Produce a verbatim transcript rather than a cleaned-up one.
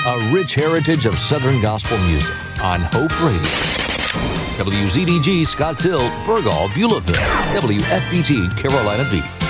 A rich heritage of Southern gospel music on Hope Radio. W Z D G Scotts Hill, Burgaw, Beulahville. W F B T Carolina Beach.